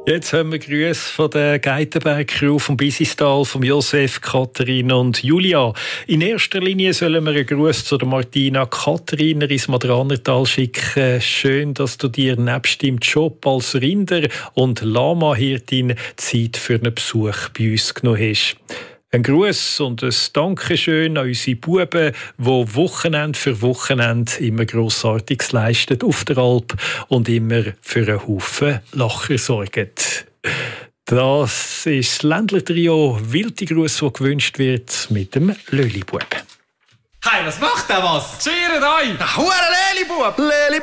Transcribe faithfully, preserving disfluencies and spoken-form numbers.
Jetzt haben wir Grüße von der Geitenberg-Crew, vom Bisistal, von Josef, Katharina und Julia. In erster Linie sollen wir einen Gruß zu der Martina Katharina ins Madranertal schicken. Schön, dass du dir nebst deinem Job als Rinder- und Lama-Hirtin Zeit für einen Besuch bei uns genommen hast. Ein Gruß und ein Dankeschön an unsere Buben, die Wochenende für Wochenende immer Grossartiges leisten auf der Alp und immer für einen Haufen Lacher sorgen. Das ist das Ländler-Trio «Wilde Gruß», das gewünscht wird mit dem Lölibub. Hey, was macht der was? Cheeren euch! Der hure Lelibub! Lelibub!